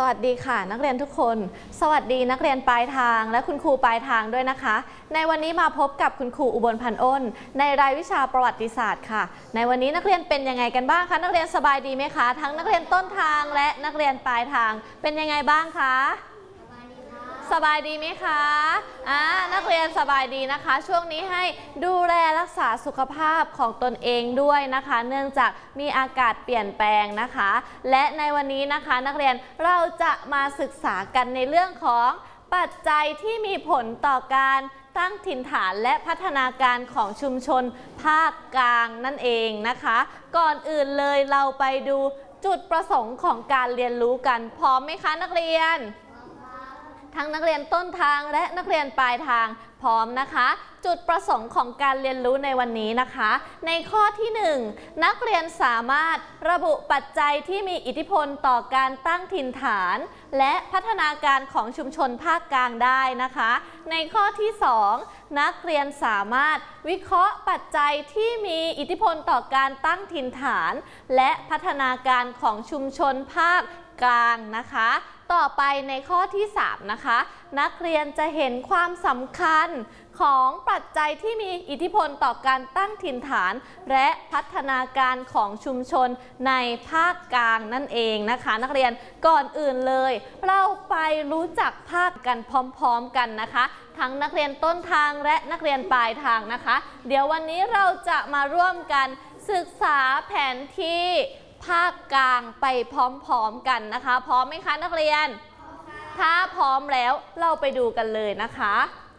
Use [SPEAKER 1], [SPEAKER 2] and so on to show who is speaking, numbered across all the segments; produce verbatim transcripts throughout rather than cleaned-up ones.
[SPEAKER 1] วัสดีค่ะนักเรียนทุกคนสวัสดีนักเรียนปลายทางและคุณครูปลายทางด้วยนะคะในวันนี้มาพบกับคุณครูอุบลพันอ้นในรายวิชาประวัติศาสตร์ค่ะในวันนี้นักเรียนเป็นยังไงกันบ้างคะนักเรียนสบายดีไหมคะทั้งนักเรียนต้นทางและนักเรียนปลายทางเป็นยังไงบ้างคะสบายดีไหมคะอ่านักเรียนสบายดีนะคะช่วงนี้ให้ดูแลรักษาสุขภาพของตนเองด้วยนะคะเนื่องจากมีอากาศเปลี่ยนแปลงนะคะและในวันนี้นะคะนักเรียนเราจะมาศึกษากันในเรื่องของปัจจัยที่มีผลต่อการตั้งถิ่นฐานและพัฒนาการของชุมชนภาคกลางนั่นเองนะคะก่อนอื่นเลยเราไปดูจุดประสงค์ของการเรียนรู้กันพร้อมไหมคะนักเรียนทั้งนักเรียนต้นทางและนักเรียนปลายทางพร้อมนะคะจุดประสงค์ของการเรียนรู้ในวันนี้นะคะในข้อที่หนึ่งนักเรียนสามารถระบุปัจจัยที่มีอิทธิพลต่อการตั้งถิ่นฐานและพัฒนาการของชุมชนภาคกลางได้นะคะในข้อที่สองนักเรียนสามารถวิเคราะห์ปัจจัยที่มีอิทธิพลต่อการตั้งถิ่นฐานและพัฒนาการของชุมชนภาคกลางนะคะต่อไปในข้อที่สามนะคะนักเรียนจะเห็นความสำคัญของปัจจัยที่มีอิทธิพลต่อการตั้งถิ่นฐานและพัฒนาการของชุมชนในภาคกลางนั่นเองนะคะนักเรียนก่อนอื่นเลยเราไปรู้จักภาคกันพร้อมๆกันนะคะทั้งนักเรียนต้นทางและนักเรียนปลายทางนะคะเดี๋ยววันนี้เราจะมาร่วมกันศึกษาแผนที่ภาคกลางไปพร้อมๆกันนะคะพร้อมไหมคะนักเรียนถ้าพร้อมแล้วเราไปดูกันเลยนะคะ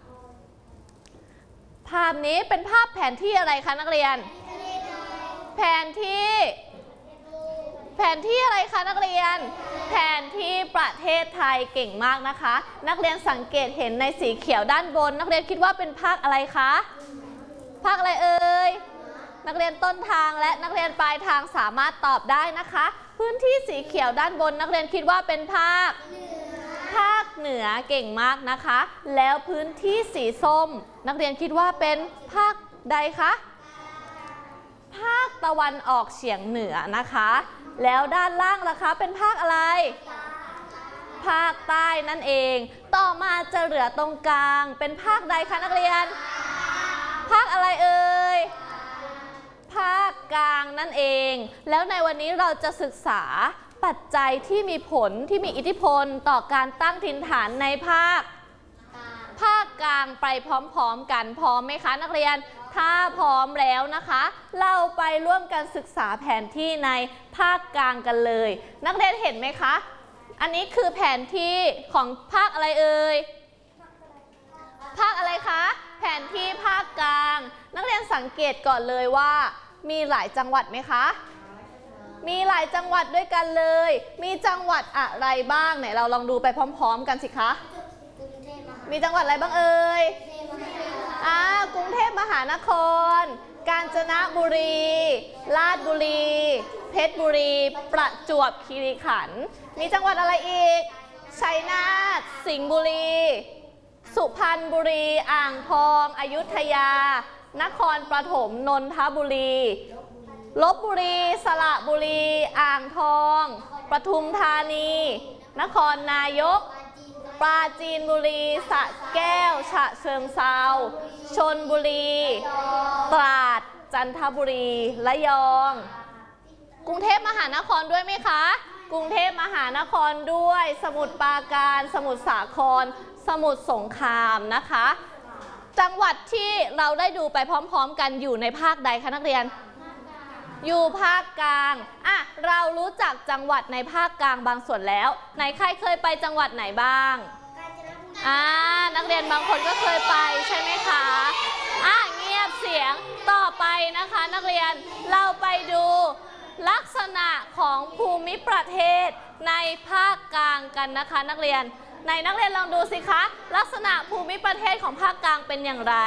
[SPEAKER 1] ภาพนี้เป็นภาพแผนที่อะไรคะนักเรียนแผนที่แผนที่อะไรคะนักเรียนแผนที่ประเทศไทยเก่งมากนะคะนักเรียนสังเกตเห็นในสีเขียวด้านบนนักเรียนคิดว่าเป็นภาคอะไรคะภาคอะไรเอ่ยนักเรียนต้นทางและนักเรียนปลายทางสามารถตอบได้นะคะพื้นที่สีเขียวด้านบนนักเรียนคิดว่าเป็นภาคภาคเหนือเก่งมากนะคะแล้วพื้นที่สีส้มนักเรียนคิดว่าเป็นภาคใดคะภาคตะวันออกเฉียงเหนือนะคะแล้วด้านล่างล่ะคะเป็นภาคอะไรภาคใต้นั่นเองต่อมาจะเหลือตรงกลางเป็นภาคใดคะนักเรียนภาคอะไรเอ่ยภาคกลางนั่นเองแล้วในวันนี้เราจะศึกษาปัจจัยที่มีผลที่มีอิทธิพลต่อการตั้งถิ่นฐานในภาคภาคกลางไปพร้อมๆกันพร้อมไหมคะนักเรียนถ้าพร้อมแล้วนะคะเราไปร่วมกันศึกษาแผนที่ในภาคกลางกันเลยนักเรียนเห็นไหมคะอันนี้คือแผนที่ของภาคอะไรเอ่ยภาคอะไรคะแผนที่ภาคกลางนักเรียนสังเกตก่อนเลยว่ามีหลายจังหวัดไหมคะมีหลายจังหวัดด้วยกันเลยมีจังหวัดอะไรบ้างไหนเราลองดูไปพร้อมๆกันสิคะมีจังหวัดอะไรบ้างเอ่ยอ่ากรุงเทพมหานครกาญจนบุรีราชบุรีเพชรบุรีประจวบคีรีขันธ์มีจังหวัดอะไรอีกชัยนาทสิงห์บุรีสุพรรณบุรีอ่างทองอยุธยานครปฐมนนทบุรีลพบุรีสระบุรีอ่างทองปทุมธานีนครนายกปราจีนบุรีสระแก้วฉะเชิงเทราชลบุรีตราดจันทบุรีระยองกรุงเทพมหานครด้วยไหมคะกรุงเทพมหานครด้วยสมุทรปราการสมุทรสาครสมุทรสงครามนะคะจังหวัดที่เราได้ดูไปพร้อมๆกันอยู่ในภาคใดคะนักเรียนอยู่ภาคกลางอ่ะเรารู้จักจังหวัดในภาคกลางบางส่วนแล้วไหนใครเคยไปจังหวัดไหนบ้างอ่านักเรียนบางคนก็เคยไปใช่ไหมคะอ่ะเงียบเสียงต่อไปนะคะนักเรียนเราไปดูลักษณะของภูมิประเทศในภาคกลางกันนะคะนักเรียนในนักเรียนลองดูสิคะลักษณะภูมิประเทศของภาคกลางเป็นอย่างไร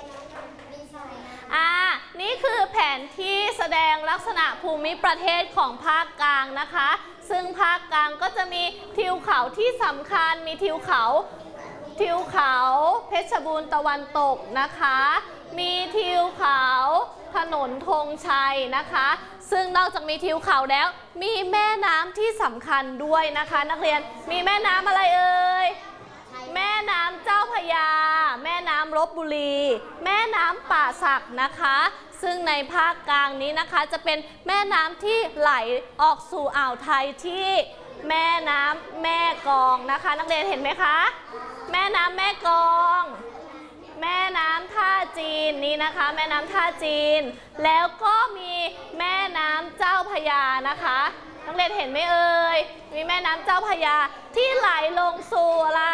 [SPEAKER 1] อ่านี่คือแผนที่แสดงลักษณะภูมิประเทศของภาคกลางนะคะซึ่งภาคกลางก็จะมีทิวเขาที่สำคัญมีทิวเขาทิวเขาเพชรบูรณ์ตะวันตกนะคะมีทิวเขาถนนธงชัยนะคะซึ่งนอกจากมีทิวเขาแล้วมีแม่น้ำที่สำคัญด้วยนะคะนักเรียนมีแม่น้ำอะไรเอ่ยแม่น้ำเจ้าพระยาแม่น้ำลพบุรีแม่น้ำป่าสักนะคะซึ่งในภาคกลางนี้นะคะจะเป็นแม่น้ำที่ไหลออกสู่อ่าวไทยที่แม่น้ำแม่กลองนะคะนักเรียนเห็นไหมคะแม่น้ำแม่กลองแม่น้ำท่าจีนนี่นะคะแม่น้ำท่าจีนแล้วก็มีแม่น้ำเจ้าพระยานะคะนักเรียนเห็นไหมเอ่ยมีแม่น้ำเจ้าพระยาที่ไหลลงสู่อะไร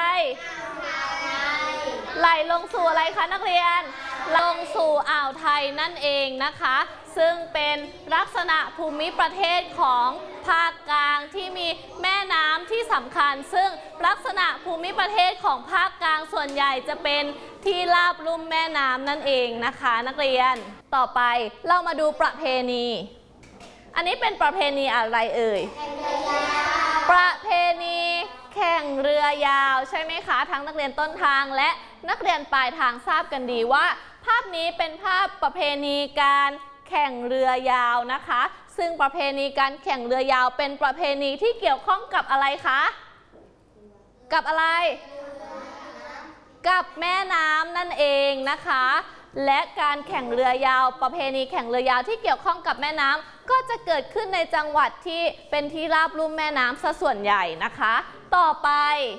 [SPEAKER 1] ไหลลงสู่อะไรคะนักเรียนลงสู่อ่าวไทยนั่นเองนะคะซึ่งเป็นลักษณะภูมิประเทศของภาคกลางที่มีแม่น้ำที่สำคัญซึ่งลักษณะภูมิประเทศของภาคกลางส่วนใหญ่จะเป็นที่ราบลุ่มแม่น้ำนั่นเองนะคะนักเรียนต่อไปเรามาดูประเพณีอันนี้เป็นประเพณีอะไรเอ่ยประเพณีแข่งเรือยาวใช่ไหมคะทั้งนักเรียนต้นทางและนักเรียนปลายทางทราบกันดีว่าภาพนี้เป็นภาพประเพณีการแข่งเรือยาวนะคะซึ่งประเพณีการแข่งเรือยาวเป็นประเพณีที่เกี่ยวข้องกับอะไรคะกับอะไรกับแม่น้ำนั่นเองนะคะและการแข่งเรือยาวประเพณีแข่งเรือยาวที่เกี่ยวข้องกับแม่น้ำก็จะเกิดขึ้นในจังหวัดที่เป็นที่ราบลุ่มแม่น้ำซะส่วนใหญ่นะคะต่อไป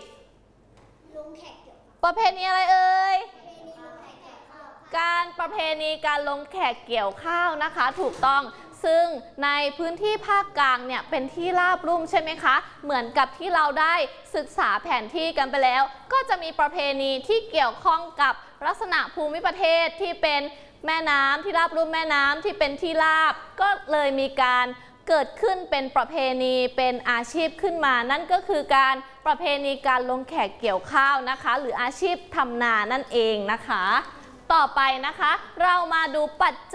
[SPEAKER 1] ประเพณีอะไรเอ่ยการประเพณีการลงแขกเกี่ยวข้าวนะคะถูกต้องซึ่งในพื้นที่ภาคกลางเนี่ยเป็นที่ราบลุ่มใช่ไหมคะเหมือนกับที่เราได้ศึกษาแผนที่กันไปแล้วก็จะมีประเพณีที่เกี่ยวข้องกับลักษณะภูมิประเทศที่เป็นแม่น้ำที่ราบลุ่มแม่น้ำที่เป็นที่ราบก็เลยมีการเกิดขึ้นเป็นประเพณีเป็นอาชีพขึ้นมานั่นก็คือการประเพณีการลงแขกเกี่ยวข้าวนะคะหรืออาชีพทำนานั่นเองนะคะต่อไปนะคะเรามาดูปัจจัย